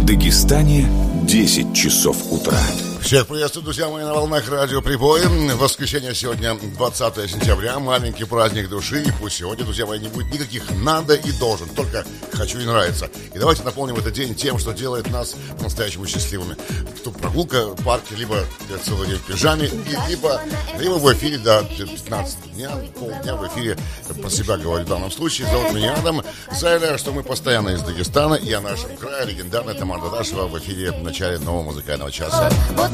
Дагестане 10 часов утра. Всех приветствую, друзья мои, на волнах радио Прибой. Воскресенье сегодня 20 сентября, маленький праздник души. И пусть сегодня, друзья мои, не будет никаких надо и должен, только хочу и нравится. И давайте наполним этот день тем, что делает нас по-настоящему счастливыми. Прогулка в парке, либо целый день в пижаме, либо в эфире до 15 дня, полдня в эфире. Про себя говорю в данном случае. Зовут меня Адам. Заявляю, что мы постоянно из Дагестана и о нашем крае. Легендарная Тамара Дадашева в эфире в начале нового музыкального часа. Вот